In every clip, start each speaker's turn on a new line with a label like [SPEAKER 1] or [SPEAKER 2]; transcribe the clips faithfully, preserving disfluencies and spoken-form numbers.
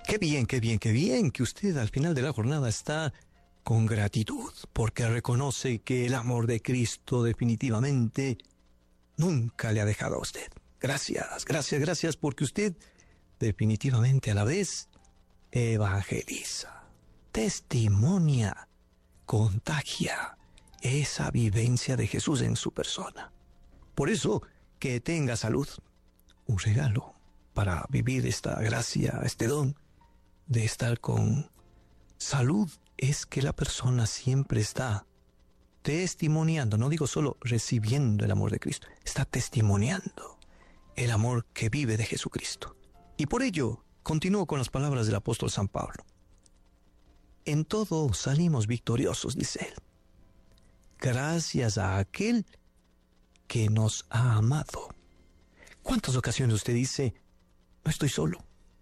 [SPEAKER 1] Qué bien, qué bien, qué bien que usted al final de la jornada está con gratitud, porque reconoce que el amor de Cristo definitivamente nunca le ha dejado a usted. Gracias, gracias, gracias, porque usted definitivamente a la vez evangeliza, testimonia, contagia esa vivencia de Jesús en su persona. Por eso, que tenga salud, un regalo para vivir esta gracia, este don de estar con salud, es que la persona siempre está testimoniando, no digo solo recibiendo el amor de Cristo, está testimoniando el amor que vive de Jesucristo. Y por ello, continúo con las palabras del apóstol San Pablo. En todo salimos victoriosos, dice él, gracias a aquel que nos ha amado. ¿Cuántas ocasiones usted dice, no estoy solo?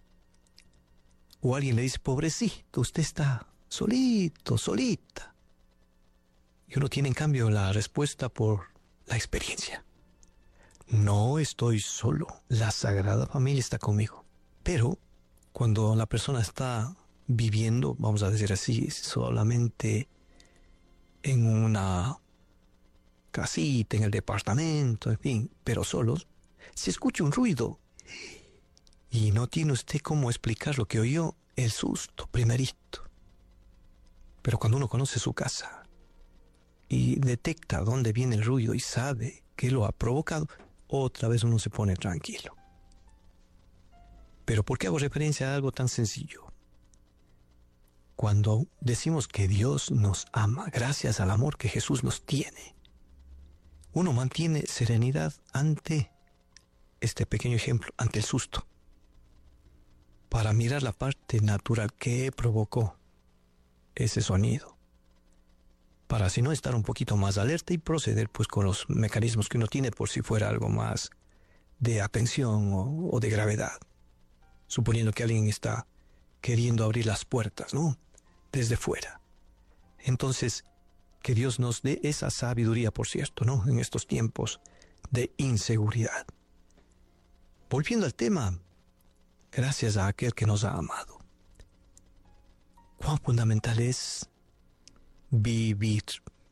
[SPEAKER 1] O alguien le dice, pobrecito, usted está solito, solita. Y uno tiene en cambio la respuesta por la experiencia. No estoy solo, la Sagrada Familia está conmigo. Pero cuando la persona está viviendo, vamos a decir así, solamente en una casita, en el departamento, en fin, pero solos, se escucha un ruido y no tiene usted cómo explicar lo que oyó, el susto primerito. Pero cuando uno conoce su casa y detecta dónde viene el ruido y sabe qué lo ha provocado, otra vez uno se pone tranquilo. Pero ¿por qué hago referencia a algo tan sencillo? Cuando decimos que Dios nos ama, gracias al amor que Jesús nos tiene, uno mantiene serenidad ante este pequeño ejemplo, ante el susto, para mirar la parte natural que provocó ese sonido, para así no estar un poquito más alerta y proceder pues con los mecanismos que uno tiene por si fuera algo más de atención o, o de gravedad, suponiendo que alguien está queriendo abrir las puertas, ¿no?, desde fuera. Entonces, que Dios nos dé esa sabiduría, por cierto, ¿no?, en estos tiempos de inseguridad. Volviendo al tema, gracias a aquel que nos ha amado. Cuán fundamental es vivir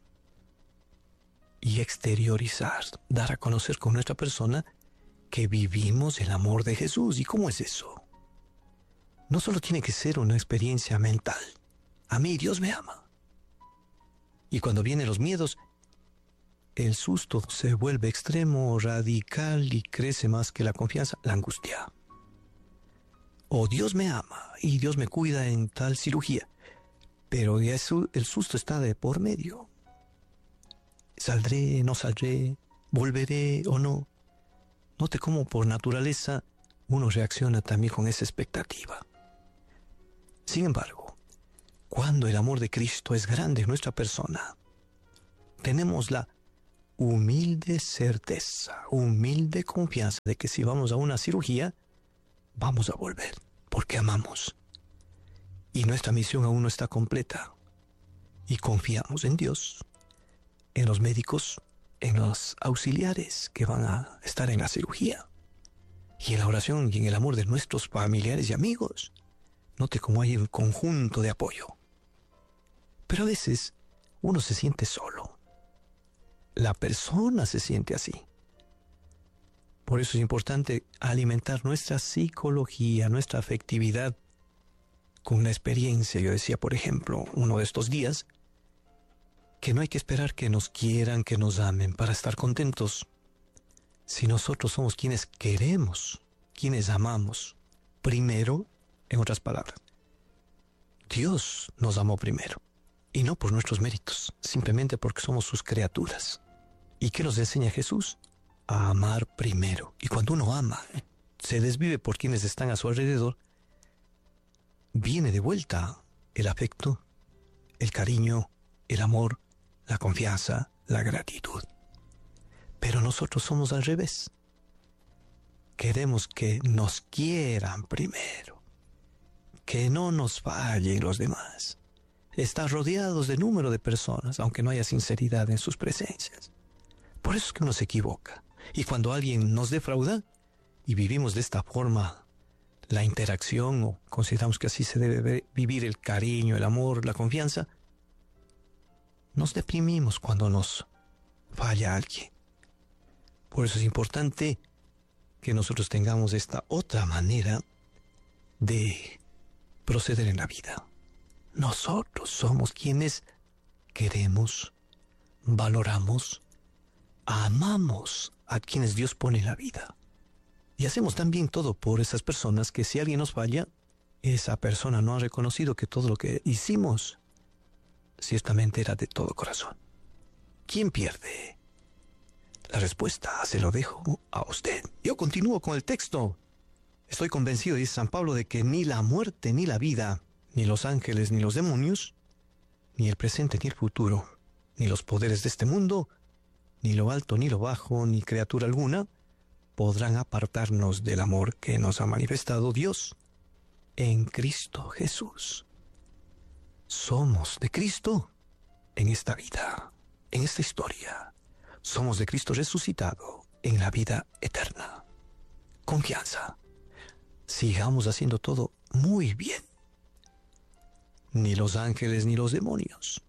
[SPEAKER 1] y exteriorizar, dar a conocer con nuestra persona que vivimos el amor de Jesús. ¿Y cómo es eso? No solo tiene que ser una experiencia mental. A mí Dios me ama. Y cuando vienen los miedos, el susto se vuelve extremo, radical y crece más que la confianza, la angustia. O Dios me ama y Dios me cuida en tal cirugía, pero ya eso, el susto está de por medio. ¿Saldré, no saldré? ¿Volveré o no? Note cómo por naturaleza uno reacciona también con esa expectativa. Sin embargo, cuando el amor de Cristo es grande en nuestra persona, tenemos la humilde certeza, humilde confianza de que si vamos a una cirugía, vamos a volver, porque amamos. Y nuestra misión aún no está completa. Y confiamos en Dios, en los médicos, en los auxiliares que van a estar en la cirugía, y en la oración y en el amor de nuestros familiares y amigos. Note cómo hay un conjunto de apoyo. Pero a veces uno se siente solo. La persona se siente así. Por eso es importante alimentar nuestra psicología, nuestra afectividad con una experiencia. Yo decía, por ejemplo, uno de estos días, que no hay que esperar que nos quieran, que nos amen para estar contentos. Si nosotros somos quienes queremos, quienes amamos, primero, en otras palabras, Dios nos amó primero. Y no por nuestros méritos, simplemente porque somos sus criaturas. ¿Y qué nos enseña Jesús? A amar primero. Y cuando uno ama, se desvive por quienes están a su alrededor, viene de vuelta el afecto, el cariño, el amor, la confianza, la gratitud. Pero nosotros somos al revés. Queremos que nos quieran primero, que no nos fallen los demás. Estar rodeados de número de personas, aunque no haya sinceridad en sus presencias. Por eso es que uno se equivoca. Y cuando alguien nos defrauda y vivimos de esta forma la interacción, o consideramos que así se debe vivir el cariño, el amor, la confianza, nos deprimimos cuando nos falla alguien. Por eso es importante que nosotros tengamos esta otra manera de proceder en la vida. Nosotros somos quienes queremos, valoramos, amamos a quienes Dios pone en la vida. Y hacemos también todo por esas personas que si alguien nos falla, esa persona no ha reconocido que todo lo que hicimos ciertamente era de todo corazón. ¿Quién pierde? La respuesta se lo dejo a usted. Yo continúo con el texto. Estoy convencido, dice San Pablo, de que ni la muerte ni la vida, ni los ángeles ni los demonios, ni el presente ni el futuro, ni los poderes de este mundo, ni lo alto ni lo bajo, ni criatura alguna, podrán apartarnos del amor que nos ha manifestado Dios en Cristo Jesús. Somos de Cristo en esta vida, en esta historia. Somos de Cristo resucitado en la vida eterna. Confianza. Sigamos haciendo todo muy bien. Ni los ángeles ni los demonios.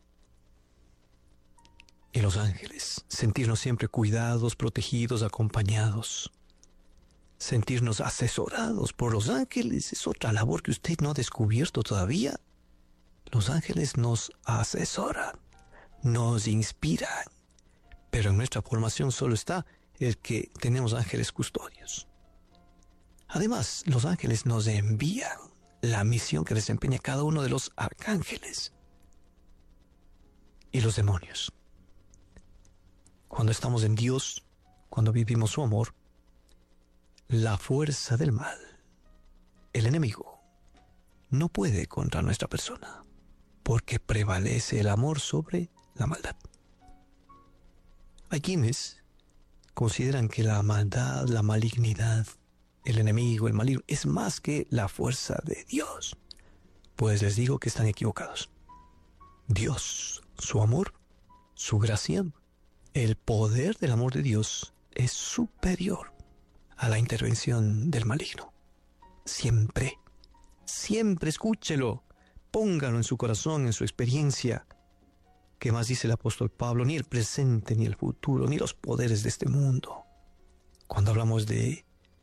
[SPEAKER 1] Y los ángeles, sentirnos siempre cuidados, protegidos, acompañados. Sentirnos asesorados por los ángeles es otra labor que usted no ha descubierto todavía. Los ángeles nos asesoran, nos inspiran, pero en nuestra formación solo está el que tenemos ángeles custodios. Además, los ángeles nos envían la misión que desempeña cada uno de los arcángeles y los demonios. Cuando estamos en Dios, cuando vivimos su amor, la fuerza del mal, el enemigo, no puede contra nuestra persona, porque prevalece el amor sobre la maldad. Hay quienes consideran que la maldad, la malignidad, el enemigo, el maligno, es más que la fuerza de Dios. Pues les digo que están equivocados. Dios, su amor, su gracia, el poder del amor de Dios es superior a la intervención del maligno. Siempre, siempre escúchelo, póngalo en su corazón, en su experiencia. ¿Qué más dice el apóstol Pablo? Ni el presente, ni el futuro, ni los poderes de este mundo. Cuando hablamos de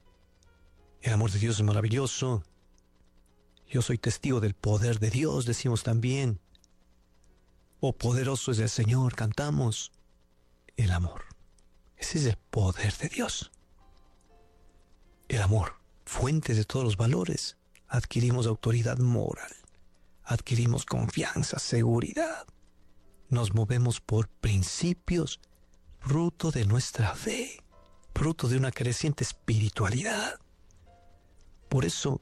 [SPEAKER 1] el amor de Dios es maravilloso, yo soy testigo del poder de Dios, decimos también. Oh, poderoso es el Señor, cantamos. El amor, ese es el poder de Dios. El amor, fuente de todos los valores. Adquirimos autoridad moral, adquirimos confianza, seguridad. Nos movemos por principios, fruto de nuestra fe, fruto de una creciente espiritualidad. Por eso,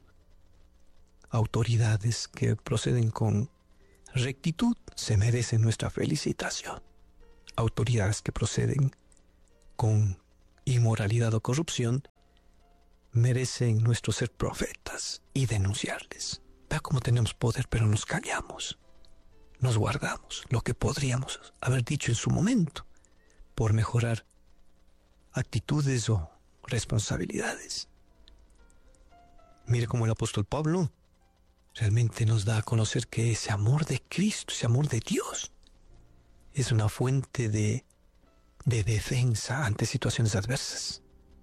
[SPEAKER 1] autoridades que proceden con rectitud se merecen nuestra felicitación. Autoridades que proceden con inmoralidad o corrupción merecen nuestro ser profetas y denunciarles. Vea cómo tenemos poder, pero nos callamos, nos guardamos lo que podríamos haber dicho en su momento por mejorar actitudes o responsabilidades. Mire cómo el apóstol Pablo realmente nos da a conocer que ese amor de Cristo, ese amor de Dios, es una fuente de, de defensa ante situaciones adversas.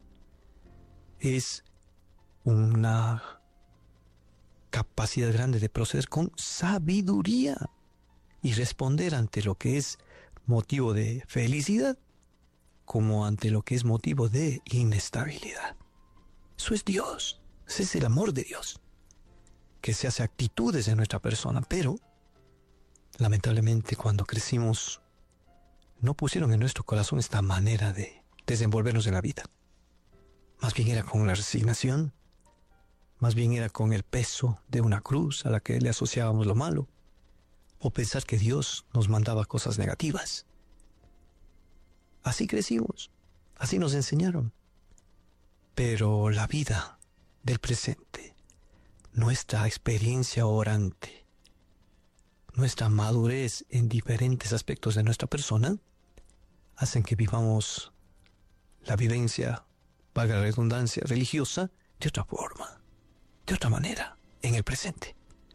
[SPEAKER 1] Es una capacidad grande de proceder con sabiduría y responder ante lo que es motivo de felicidad como ante lo que es motivo de inestabilidad. Eso es Dios, ese es el amor de Dios, que se hace actitudes en nuestra persona, pero lamentablemente cuando crecimos no pusieron en nuestro corazón esta manera de desenvolvernos en la vida. Más bien era con la resignación, más bien era con el peso de una cruz a la que le asociábamos lo malo, o pensar que Dios nos mandaba cosas negativas. Así crecimos, así nos enseñaron. Pero la vida del presente, nuestra experiencia orante, nuestra madurez en diferentes aspectos de nuestra persona, hacen que vivamos la vivencia, valga la redundancia, religiosa de otra forma. otra manera, en el presente.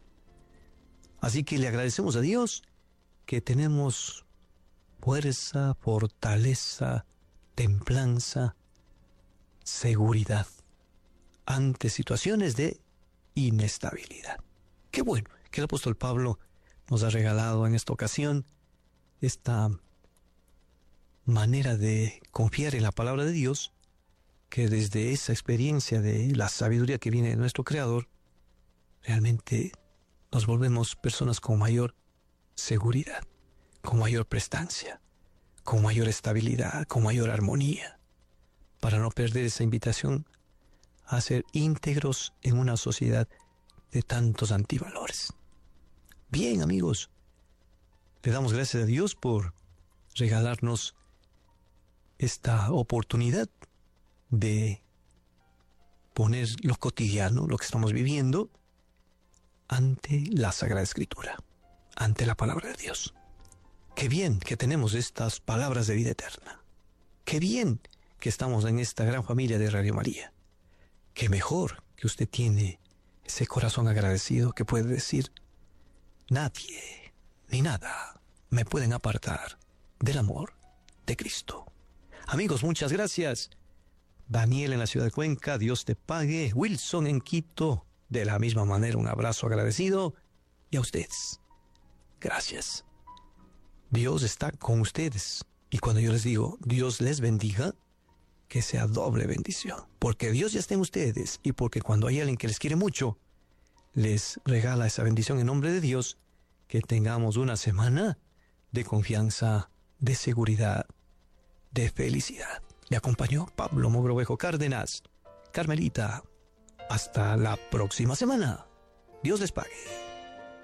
[SPEAKER 1] Así que le agradecemos a Dios que tenemos fuerza, fortaleza, templanza, seguridad ante situaciones de inestabilidad. Qué bueno que el apóstol Pablo nos ha regalado en esta ocasión esta manera de confiar en la palabra de Dios, que desde esa experiencia de la sabiduría que viene de nuestro Creador, realmente nos volvemos personas con mayor seguridad, con mayor prestancia, con mayor estabilidad, con mayor armonía, para no perder esa invitación a ser íntegros en una sociedad de tantos antivalores. Bien, amigos, le damos gracias a Dios por regalarnos esta oportunidad de poner lo cotidiano, lo que estamos viviendo, ante la Sagrada Escritura, ante la palabra de Dios. Qué bien que tenemos estas palabras de vida eterna. Qué bien que estamos en esta gran familia de Radio María. Qué mejor que usted tiene ese corazón agradecido que puede decir: nadie ni nada me pueden apartar del amor de Cristo. Amigos, muchas gracias. Daniel en la ciudad de Cuenca, Dios te pague. Wilson en Quito, de la misma manera, un abrazo agradecido. Y a ustedes, gracias. Dios está con ustedes. Y cuando yo les digo, Dios les bendiga, que sea doble bendición. Porque Dios ya está en ustedes y porque cuando hay alguien que les quiere mucho, les regala esa bendición en nombre de Dios. Que tengamos una semana de confianza, de seguridad, de felicidad. Le acompañó Pablo Mogrovejo Cárdenas. Carmelita, hasta la próxima semana. Dios les pague.